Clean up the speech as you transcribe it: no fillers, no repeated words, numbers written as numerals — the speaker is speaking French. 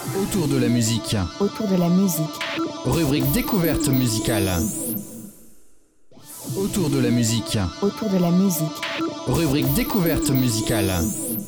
Autour de la musique. Autour de la musique. Rubrique découverte musicale. Autour de la musique. Autour de la musique. Rubrique découverte musicale.